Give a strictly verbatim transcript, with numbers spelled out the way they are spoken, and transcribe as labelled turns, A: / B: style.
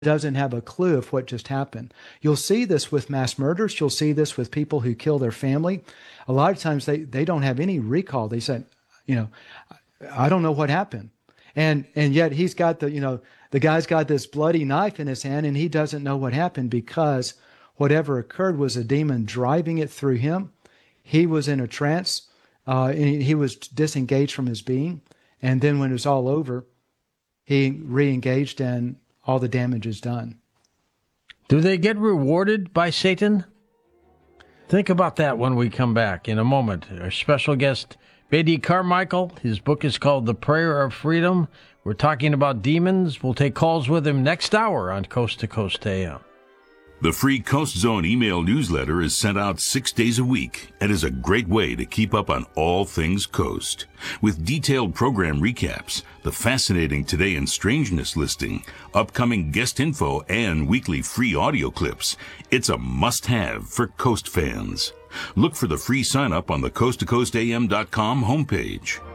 A: doesn't have a clue of what just happened. You'll see this with mass murders. You'll see this with people who kill their family. A lot of times they, they don't have any recall. They said, you know, I don't know what happened. And and yet he's got the, you know, the guy's got this bloody knife in his hand and he doesn't know what happened because whatever occurred was a demon driving it through him. He was in a trance. Uh, and he, he was disengaged from his being. And then when it was all over, he re-engaged and all the damage is done.
B: Do they get rewarded by Satan? Think about that when we come back in a moment. Our special guest, Beatty Carmichael. His book is called The Prayer of Freedom. We're talking about demons. We'll take calls with him next hour on Coast to Coast A M.
C: The free Coast Zone email newsletter is sent out six days a week and is a great way to keep up on all things Coast. With detailed program recaps, the fascinating Today in Strangeness listing, upcoming guest info, and weekly free audio clips, it's a must-have for Coast fans. Look for the free sign-up on the coast to coast a m dot com homepage.